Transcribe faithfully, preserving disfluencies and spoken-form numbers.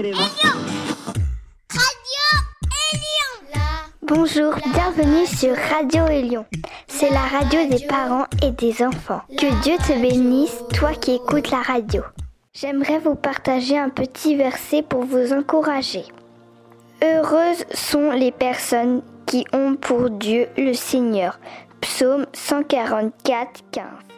Bonjour, bienvenue sur Radio Élion. C'est la radio des parents et des enfants. Que Dieu te bénisse, toi qui écoutes la radio. J'aimerais vous partager un petit verset pour vous encourager. Heureuses sont les personnes qui ont pour Dieu le Seigneur. Psaume cent quarante-quatre, quinze.